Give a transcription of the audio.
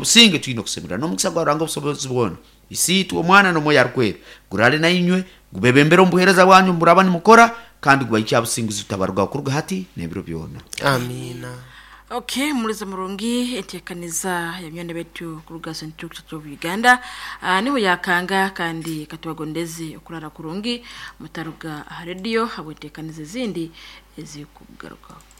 businge tuyino kusemera no mukisa gwaranga busobozi bwona isitu omwana no moya rkwera gurale na inywe gubebembero mbuhereza wanyu murabani mukora kandi gubayicha busingizi utabarwa kuruga hati nebiro byona amina. Okay, muliza murungi etekaniza ya myone betu kuruga Central Church of Uganda niho yakanga kandi katubagondeze okurara kurungi mutaruga radio habwetekaniza zindi ezikugaruka.